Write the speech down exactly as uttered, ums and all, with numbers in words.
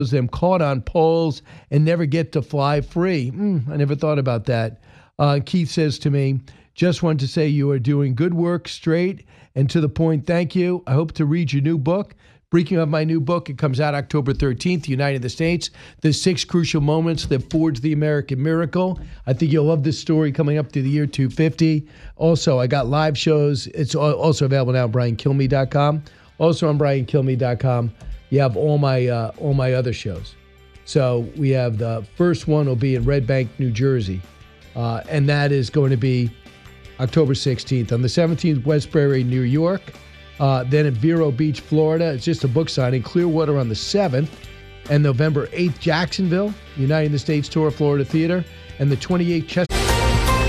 them caught on poles and never get to fly free. Mm, I never thought about that. Uh, Keith says to me, just want to say you are doing good work, straight and to the point. Thank you. I hope to read your new book. Speaking of my new book, it comes out October thirteenth, United States, The Six Crucial Moments That Forged the American Miracle. I think you'll love this story coming up to the year two fifty. Also, I got live shows. It's also available now at brian kilmeade dot com. Also on brian kilmeade dot com, you have all my uh, all my other shows. So we have the first one will be in Red Bank, New Jersey, uh, and that is going to be October sixteenth. On the seventeenth, Westbury, New York. Uh, then at Vero Beach, Florida, it's just a book signing. Clearwater on the seventh. And November eighth, Jacksonville, United States Tour, Florida Theater. And the twenty-eighth, Chester.